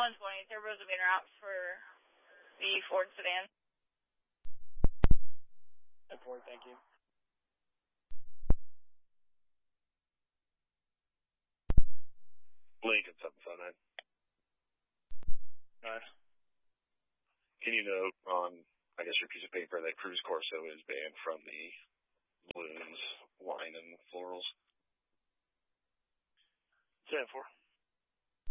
120, turbos have been routes for the Ford sedan. Ford, thank you. Lincoln 759. Nice. Can you note on, I guess, your piece of paper that Cruise Corso is banned from the balloons, line, and florals? 10-4.